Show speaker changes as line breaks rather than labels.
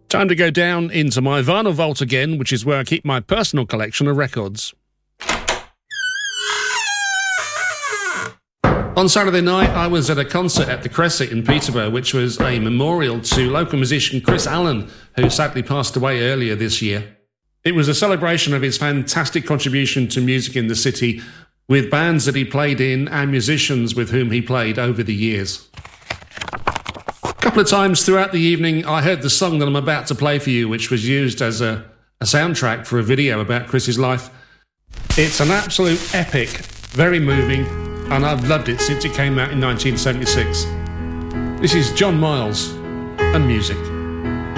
Time to go down into my vinyl vault again, which is where I keep my personal collection of records. On Saturday night, I was at a concert at the Crescent in Peterborough, which was a memorial to local musician Chris Allen, who sadly passed away earlier this year. It was a celebration of his fantastic contribution to music in the city, with bands that he played in and musicians with whom he played over the years. A couple of times throughout the evening, I heard the song that I'm about to play for you, which was used as a soundtrack for a video about Chris's life. It's an absolute epic, very moving, and I've loved it since it came out in 1976. This is John Miles and music.